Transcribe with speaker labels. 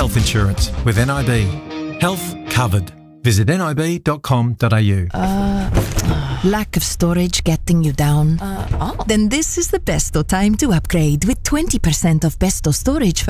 Speaker 1: health insurance with NIB. Health covered. Visit nib.com.au.
Speaker 2: Lack of storage getting you down? Then this is the best time to upgrade with 20% off Besto storage for